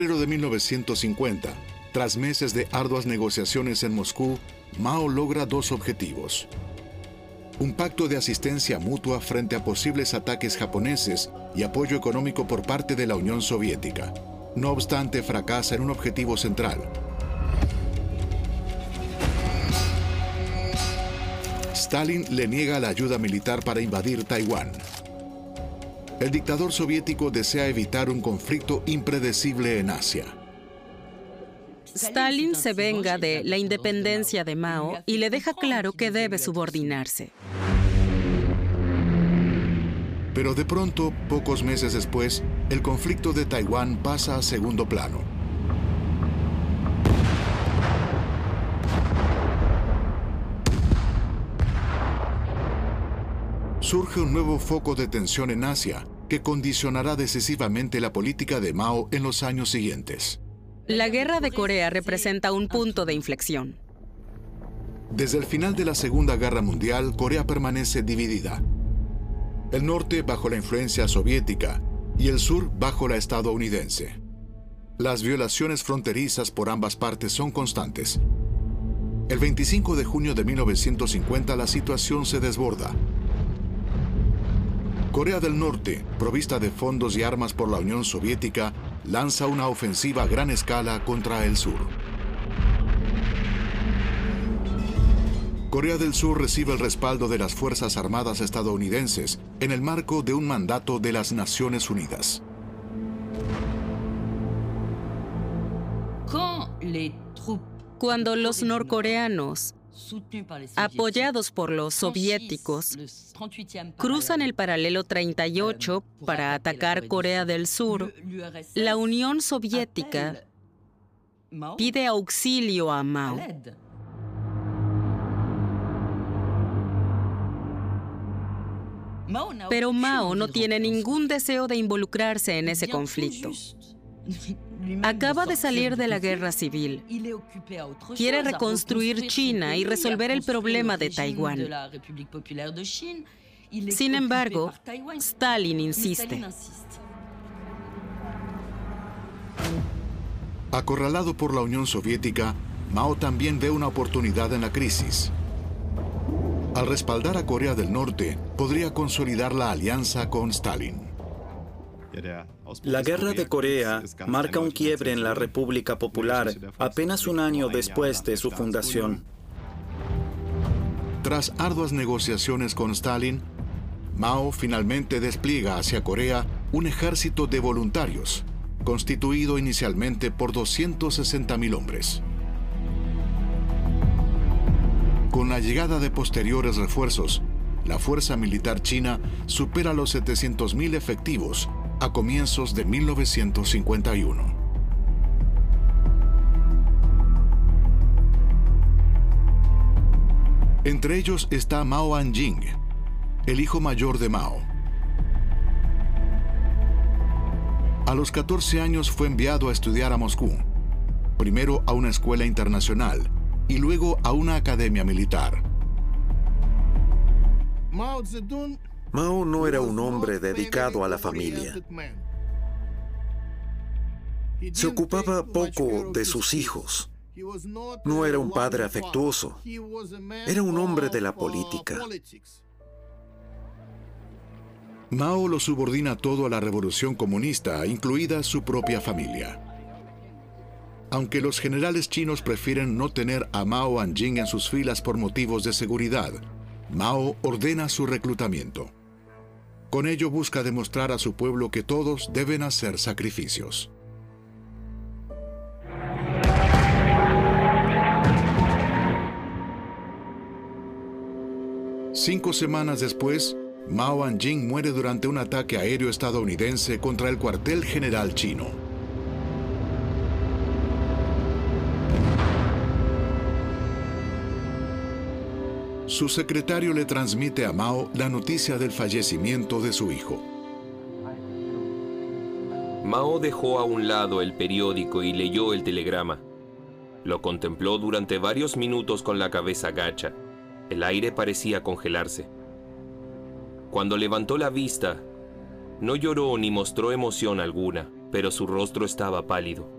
En febrero de 1950, tras meses de arduas negociaciones en Moscú, Mao logra dos objetivos. Un pacto de asistencia mutua frente a posibles ataques japoneses y apoyo económico por parte de la Unión Soviética. No obstante, fracasa en un objetivo central: Stalin le niega la ayuda militar para invadir Taiwán. El dictador soviético desea evitar un conflicto impredecible en Asia. Stalin se venga de la independencia de Mao y le deja claro que debe subordinarse. Pero de pronto, pocos meses después, el conflicto de Taiwán pasa a segundo plano. Surge un nuevo foco de tensión en Asia que condicionará decisivamente la política de Mao en los años siguientes. La Guerra de Corea representa un punto de inflexión. Desde el final de la Segunda Guerra Mundial, Corea permanece dividida. El norte bajo la influencia soviética y el sur bajo la estadounidense. Las violaciones fronterizas por ambas partes son constantes. El 25 de junio de 1950 la situación se desborda. Corea del Norte, provista de fondos y armas por la Unión Soviética, lanza una ofensiva a gran escala contra el sur. Corea del Sur recibe el respaldo de las Fuerzas Armadas estadounidenses en el marco de un mandato de las Naciones Unidas. Cuando los norcoreanos, apoyados por los soviéticos, cruzan el paralelo 38 para atacar Corea del Sur, la Unión Soviética pide auxilio a Mao. Pero Mao no tiene ningún deseo de involucrarse en ese conflicto. Acaba de salir de la guerra civil. Quiere reconstruir China y resolver el problema de Taiwán. Sin embargo, Stalin insiste. Acorralado por la Unión Soviética, Mao también ve una oportunidad en la crisis. Al respaldar a Corea del Norte, podría consolidar la alianza con Stalin. La Guerra de Corea marca un quiebre en la República Popular apenas un año después de su fundación. Tras arduas negociaciones con Stalin, Mao finalmente despliega hacia Corea un ejército de voluntarios, constituido inicialmente por 260.000 hombres. Con la llegada de posteriores refuerzos, la fuerza militar china supera los 700.000 efectivos a comienzos de 1951. Entre ellos está Mao Anjing, el hijo mayor de Mao. A los 14 años fue enviado a estudiar a Moscú, primero a una escuela internacional y luego a una academia militar. Mao no era un hombre dedicado a la familia. Se ocupaba poco de sus hijos. No era un padre afectuoso. Era un hombre de la política. Mao lo subordina todo a la revolución comunista, incluida su propia familia. Aunque los generales chinos prefieren no tener a Mao Anjing en sus filas por motivos de seguridad, Mao ordena su reclutamiento. Con ello busca demostrar a su pueblo que todos deben hacer sacrificios. Cinco semanas después, Mao Anjing muere durante un ataque aéreo estadounidense contra el cuartel general chino. Su secretario le transmite a Mao la noticia del fallecimiento de su hijo. Mao dejó a un lado el periódico y leyó el telegrama. Lo contempló durante varios minutos con la cabeza gacha. El aire parecía congelarse. Cuando levantó la vista, no lloró ni mostró emoción alguna, pero su rostro estaba pálido.